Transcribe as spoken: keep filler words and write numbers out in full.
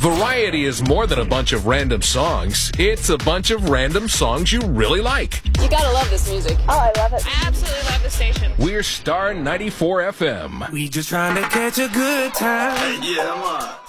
Variety is more than a bunch of random songs. It's a bunch of random songs you really like. You gotta love this music. Oh, I love it. I absolutely love the station. We're Star ninety-four F M. We just trying to catch a good time. Yeah, man.